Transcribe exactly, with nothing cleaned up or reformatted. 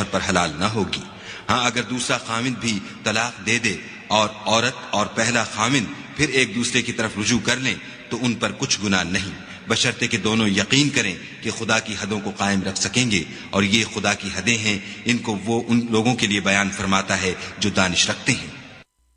शौहर पर हलाल न होगी। हाँ, अगर दूसरा खामिन भी तलाक दे दे और औरत और पहला खामिन फिर एक दूसरे की तरफ रुजू कर लें तो उन पर कुछ गुनाह नहीं, बशर्ते कि दोनों यकीन करें कि खुदा की हदों को कायम रख सकेंगे, और ये खुदा की हदें हैं, इनको वो उन लोगों के लिए बयान फरमाता है जो दानिश रखते हैं।